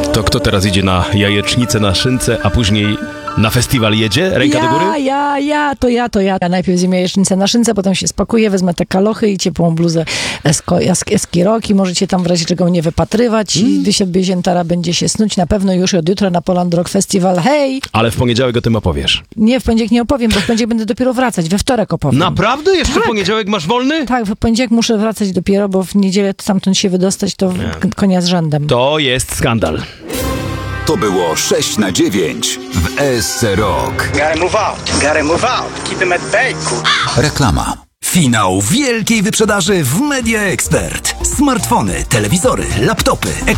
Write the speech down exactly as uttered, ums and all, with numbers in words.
To kto teraz idzie na jajecznicę, na szynce, a później na festiwal jedzie? Ręka ja, do góry? Ja, ja, ja, to ja, to ja. Ja najpierw zjem jajecznicę na szynce, potem się spakuję, wezmę te kalochy i ciepłą bluzę esko, esk, eskiroki. Możecie tam w razie czego mnie wypatrywać mm. i Dysia Biesiętara będzie się snuć na pewno już od jutra na Poland Rock Festival. Hej! Ale w poniedziałek o tym opowiesz. Nie, w poniedziałek nie opowiem, bo w poniedziałek będę dopiero wracać. We wtorek opowiem. Naprawdę? Jeszcze tak. w poniedziałek masz wolny? Tak, w poniedziałek muszę wracać dopiero, bo w niedzielę stamtąd się wydostać, to nie. konia z rzędem. To jest skandal. To było sześć na dziewięć w E S C Rock. Gotta move out, gotta move out. Keep him at bay. Reklama. Finał wielkiej wyprzedaży w Media Expert. Smartfony, telewizory, laptopy,